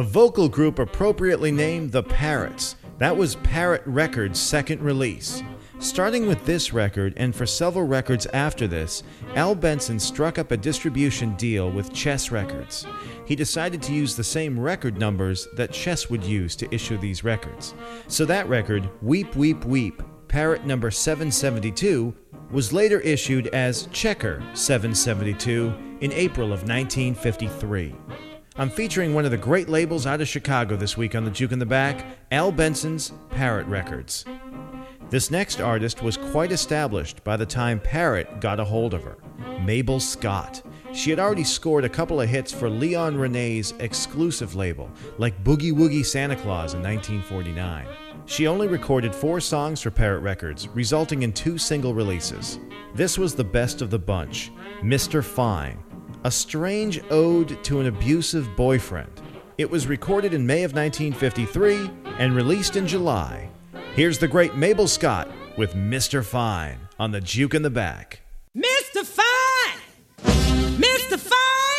A vocal group appropriately named the Parrots. That was Parrot Records' second release. Starting with this record, and for several records after this, Al Benson struck up a distribution deal with Chess Records. He decided to use the same record numbers that Chess would use to issue these records. So that record, Weep Weep Weep, Parrot number 772, was later issued as Checker 772 in April of 1953. I'm featuring one of the great labels out of Chicago this week on the Juke in the Back, Al Benson's Parrot Records. This next artist was quite established by the time Parrot got a hold of her, Mabel Scott. She had already scored a couple of hits for Leon Renee's exclusive label, like Boogie Woogie Santa Claus in 1949. She only recorded 4 songs for Parrot Records, resulting in 2 single releases. This was the best of the bunch, Mr. Fine, a strange ode to an abusive boyfriend. It was recorded in May of 1953 and released in July. Here's the great Mabel Scott with Mr. Fine on the Juke in the Back. Mr. Fine! Mr. Fine!